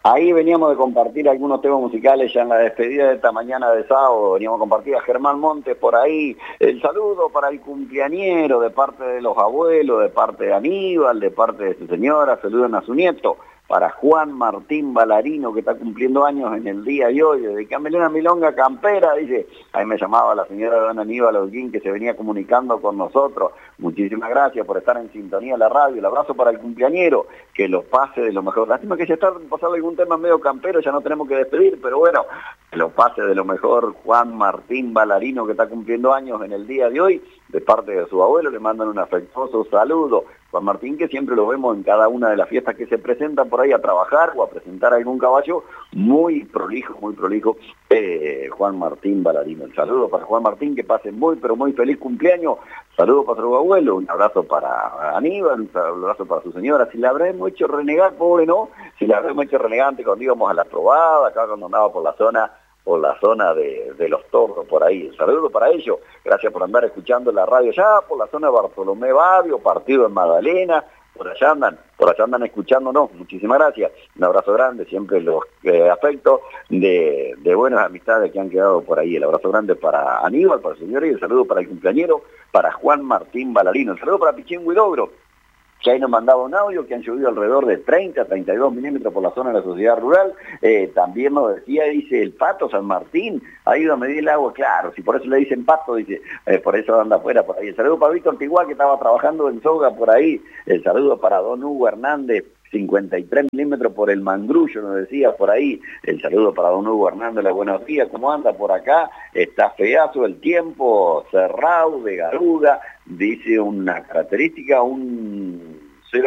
Ahí veníamos de compartir algunos temas musicales ya en la despedida de esta mañana de sábado. Veníamos a compartir a Germán Montes por ahí. El saludo para el cumpleañero de parte de los abuelos, de parte de Aníbal, de parte de su señora. Saluden a su nieto. Para Juan Martín Balarino, que está cumpliendo años en el día de hoy. Dedicámele una milonga campera, dice. Ahí me llamaba la señora don Aníbal Holguín, que se venía comunicando con nosotros. Muchísimas gracias por estar en sintonía de la radio. El abrazo para el cumpleañero, que lo pase de lo mejor. Lástima que ya está pasando algún tema medio campero, ya no tenemos que despedir, pero bueno, que lo pase de lo mejor Juan Martín Balarino, que está cumpliendo años en el día de hoy. De parte de su abuelo le mandan un afectuoso saludo. Juan Martín, que siempre lo vemos en cada una de las fiestas que se presentan por ahí a trabajar o a presentar algún caballo, muy prolijo, Juan Martín Balarino. El saludo para Juan Martín, que pase muy, pero muy feliz cumpleaños. Saludo para su abuelo, un abrazo para Aníbal, un abrazo para su señora. Si la habremos hecho renegar, pobre, ¿no? Si la habremos hecho renegante cuando íbamos a la probada, acá cuando andaba por la zona de los Tordos, por ahí. Un saludo para ellos. Gracias por andar escuchando la radio ya, por la zona de Bartolomé Badio, partido en Magdalena, por allá andan escuchándonos. Muchísimas gracias. Un abrazo grande, siempre los afectos de buenas amistades que han quedado por ahí. El abrazo grande para Aníbal, para el señor, y el saludo para el cumpleañero, para Juan Martín Balarino. El saludo para Pichín Huidobro, que ahí nos mandaba un audio, que han llovido alrededor de 30 a 32 milímetros por la zona de la sociedad rural. También nos decía, dice, el Pato San Martín ha ido a medir el agua. Claro, si por eso le dicen Pato, dice, por eso anda afuera por ahí. El saludo para Víctor Tiguá, que estaba trabajando en Soga por ahí. El saludo para don Hugo Hernández, 53 milímetros por el Mangrullo, nos decía por ahí. El saludo para don Hugo Hernández, buenos días, ¿cómo anda por acá? Está feazo el tiempo, cerrado, de garuga, dice una característica, un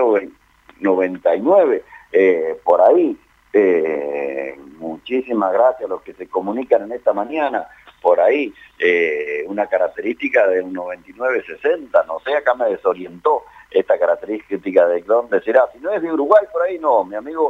0,99 por ahí. Muchísimas gracias a los que se comunican en esta mañana por ahí. Una característica de un 99,60, no sé, acá me desorientó esta característica de dónde será. Si no es de Uruguay, por ahí no, mi amigo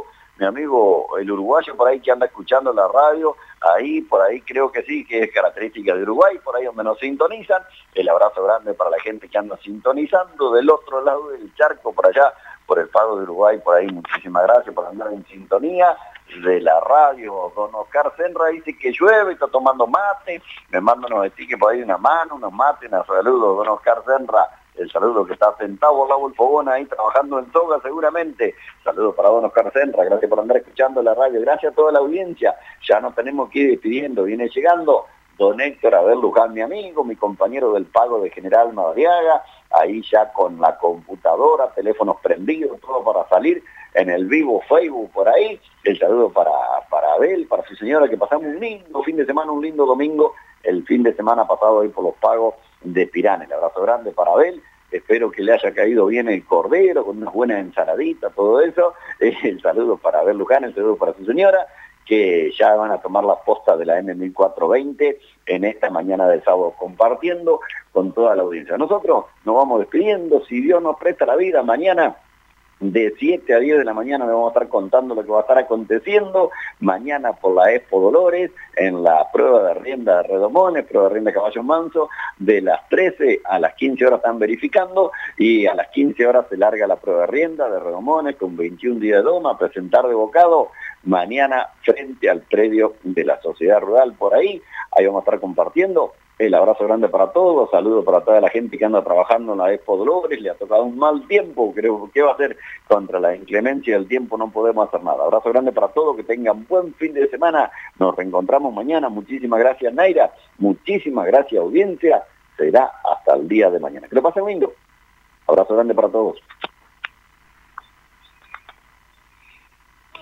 el uruguayo por ahí que anda escuchando la radio, ahí por ahí creo que sí, que es característica de Uruguay, por ahí donde nos sintonizan. El abrazo grande para la gente que anda sintonizando del otro lado del charco, por allá, por el Pago de Uruguay, por ahí. Muchísimas gracias por andar en sintonía de la radio. Don Oscar Senra dice que llueve, está tomando mate, me manda unos stickers por ahí, una mano, unos mates, un saludo, don Oscar Senra. El saludo, que está sentado al lado del fogón ahí trabajando en Soga seguramente. Saludos para don Oscar Senra, gracias por andar escuchando la radio, gracias a toda la audiencia. Ya nos tenemos que ir despidiendo, viene llegando don Héctor Abel Luján, mi amigo, mi compañero del Pago de General Madariaga, ahí ya con la computadora, teléfonos prendidos, todo para salir en el vivo Facebook por ahí. El saludo para Abel, para su señora, que pasamos un lindo fin de semana, un lindo domingo, el fin de semana pasado ahí por los Pagos de Pirán. El abrazo grande para Abel, espero que le haya caído bien el cordero, con unas buenas ensaladitas, todo eso. El saludo para Abel Luján, el saludo para su señora, que ya van a tomar la posta de la M1420 en esta mañana de sábado, compartiendo con toda la audiencia. Nosotros nos vamos despidiendo, si Dios nos presta la vida, mañana de 7 a 10 de la mañana le vamos a estar contando lo que va a estar aconteciendo mañana por la Expo Dolores, en la prueba de rienda de Redomones, prueba de rienda de caballos mansos, de las 13 a las 15 horas están verificando, y a las 15 horas se larga la prueba de rienda de Redomones con 21 días de doma, a presentar de bocado, mañana frente al predio de la Sociedad Rural por ahí vamos a estar compartiendo. El abrazo grande para todos, saludos para toda la gente que anda trabajando en la Expo Dolores. Le ha tocado un mal tiempo, creo que va a ser contra la inclemencia del tiempo, no podemos hacer nada. Abrazo grande para todos, que tengan buen fin de semana, nos reencontramos mañana. Muchísimas gracias, Naira, muchísimas gracias, audiencia, será hasta el día de mañana. Que lo pasen lindo, abrazo grande para todos.